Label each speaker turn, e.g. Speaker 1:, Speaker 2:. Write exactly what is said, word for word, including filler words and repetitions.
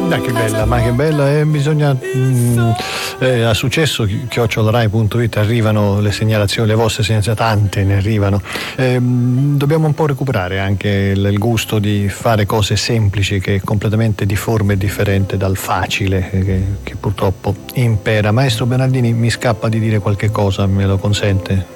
Speaker 1: Dai, che bella, ma che bella, eh, bisogna mm, eh, a successo chiocciola rai punto it arrivano le segnalazioni, le vostre segnalazioni, tante ne arrivano. Eh, dobbiamo un po' recuperare anche il, il gusto di fare cose semplici, che è completamente difforme e differente dal facile eh, che, che purtroppo impera. Maestro Bernardini, mi scappa di dire qualche cosa, me lo consente?